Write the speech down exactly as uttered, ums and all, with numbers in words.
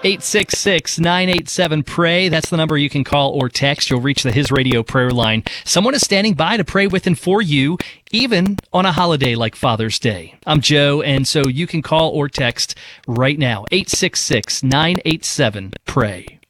eight six six, nine eight seven, pray. That's the number you can call or text. You'll reach the His Radio prayer line. Someone is standing by to pray with and for you, even on a holiday like Father's Day. I'm Joe, and so you can call or text right now, eight six six, nine eight seven, pray.